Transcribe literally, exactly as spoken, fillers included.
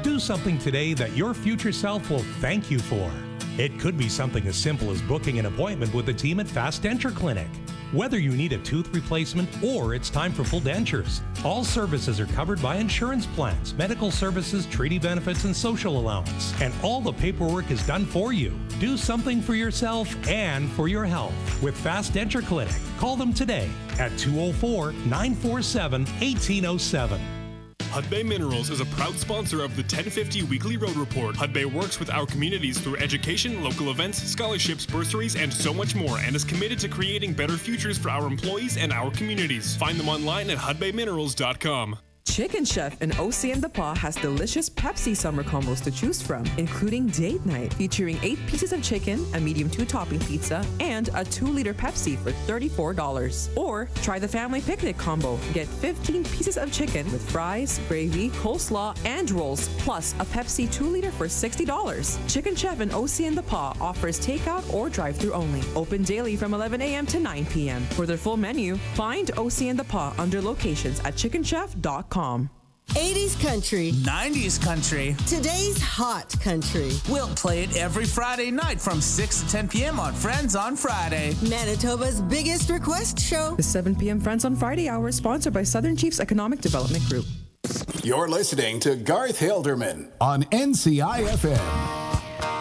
Do something today that your future self will thank you for. It could be something as simple as booking an appointment with the team at Fast Denture Clinic. Whether you need a tooth replacement or it's time for full dentures, all services are covered by insurance plans, medical services, treaty benefits, and social allowance. And all the paperwork is done for you. Do something for yourself and for your health with Fast Denture Clinic. Call them today at two oh four, nine four seven, one eight oh seven. Hudbay Minerals is a proud sponsor of the ten fifty Weekly Road Report. Hudbay works with our communities through education, local events, scholarships, bursaries, and so much more, and is committed to creating better futures for our employees and our communities. Find them online at hudbay minerals dot com. Chicken Chef in Hacienda Paw has delicious Pepsi summer combos to choose from, including date night, featuring eight pieces of chicken, a medium two-topping pizza, and a two-liter Pepsi for thirty-four dollars. Or try the family picnic combo. Get fifteen pieces of chicken with fries, gravy, coleslaw, and rolls, plus a Pepsi two-liter for sixty dollars. Chicken Chef in Hacienda Paw offers takeout or drive-thru only. Open daily from eleven a.m. to nine p.m. For their full menu, find Hacienda Paw under locations at chicken chef dot com. eighties country, nineties country, today's hot country. We'll play it every Friday night from six to ten p.m. on Friends on Friday. Manitoba's biggest request show. The seven p.m. Friends on Friday hour is sponsored by Southern Chiefs Economic Development Group. You're listening to Garth Hilderman on N C I F M.